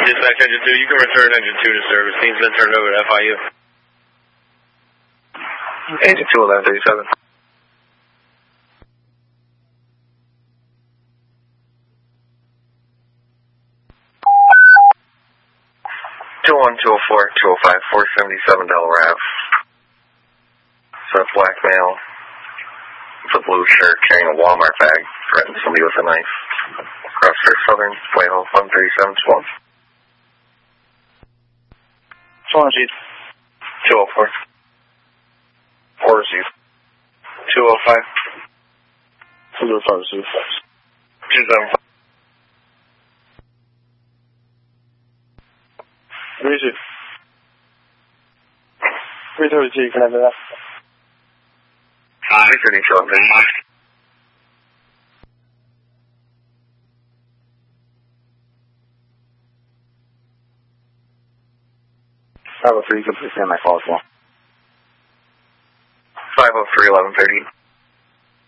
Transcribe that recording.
Dispatch engine 2, you can return engine 2 to service. Team's been turned over to FIU. Engine 2, 1137. $21204-205-477 Delaware Ave. So black male with a blue shirt carrying a Walmart bag, threatened somebody with a knife. Across First Southern, Whitehall, 13712. 204. 4Z. 205. 275. Richard. Richard, can I have that? Richard, you show up very much. You can please send my call as well. 503-1130.